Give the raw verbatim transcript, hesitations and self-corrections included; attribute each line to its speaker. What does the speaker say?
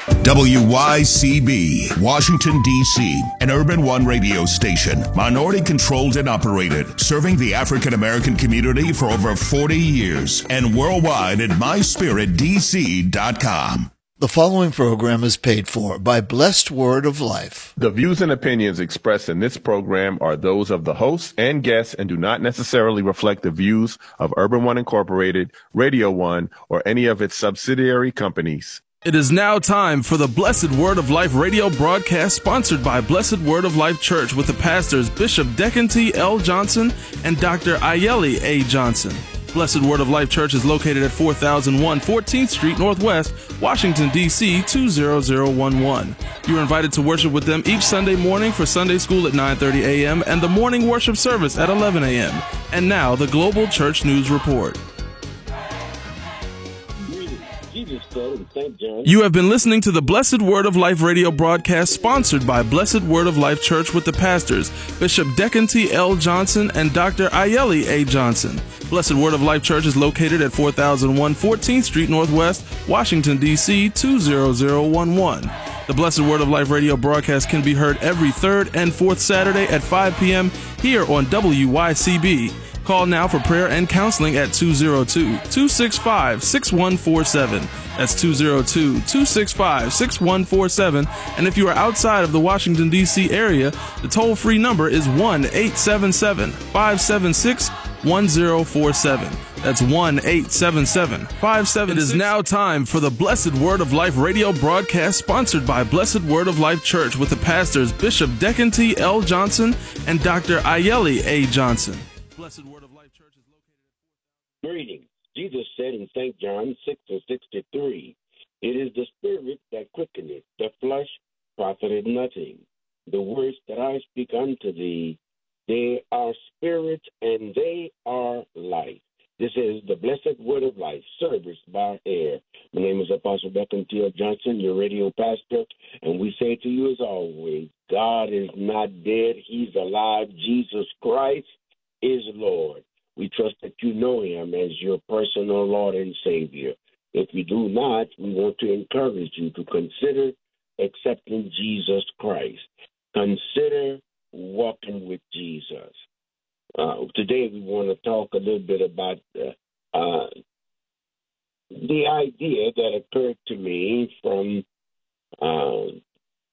Speaker 1: W Y C B, Washington, D C, an Urban One radio station, minority-controlled and operated, serving the African-American community for over forty years, and worldwide at my spirit d c dot com.
Speaker 2: The following program is paid for by Blessed Word of Life.
Speaker 3: The views and opinions expressed in this program are those of the hosts and guests and do not necessarily reflect the views of Urban One Incorporated, Radio One, or any of its subsidiary companies.
Speaker 4: It is now time for the Blessed Word of Life radio broadcast sponsored by Blessed Word of Life Church with the pastors Bishop Declan T. L. Johnson and Doctor Ayeli A. Johnson. Blessed Word of Life Church is located at four thousand one fourteenth Street Northwest, Washington, D C two zero zero one one. You are invited to worship with them each Sunday morning for Sunday school at nine thirty a.m. and the morning worship service at eleven a.m. And now, the Global Church News Report. You have been listening to the Blessed Word of Life radio broadcast sponsored by Blessed Word of Life Church with the pastors Bishop Declan T. L. Johnson and Doctor Ayeli A. Johnson. Blessed Word of Life Church is located at four thousand one fourteenth Street Northwest, Washington, D C two zero zero one one. The Blessed Word of Life radio broadcast can be heard every third and fourth Saturday at five p.m. here on W Y C B. Call now for prayer and counseling at two oh two, two six five, six one four seven. That's two oh two, two six five, six one four seven. And if you are outside of the Washington, D C area, the toll-free number is one eight seven seven, five seven six, one oh four seven. That's one eight seven seven, five seven six. It is now time for the Blessed Word of Life radio broadcast sponsored by Blessed Word of Life Church with the pastors Bishop Declan T. L. Johnson and Doctor Ayeli A. Johnson. Blessed Word of Life Church is located.
Speaker 5: Greetings. Jesus said in Saint John six and sixty-three, it is the spirit that quickeneth, the flesh profiteth nothing. The words that I speak unto thee, they are spirit and they are life. This is the Blessed Word of Life, serviced by air. My name is Apostle Declan T. L. Johnson, your radio pastor, and we say to you as always, God is not dead, he's alive. Jesus Christ is Lord. We trust that you know him as your personal Lord and Savior. If you do not, we want to encourage you to consider accepting Jesus Christ. Consider walking with Jesus. Uh, today we want to talk a little bit about uh, uh, the idea that occurred to me from uh,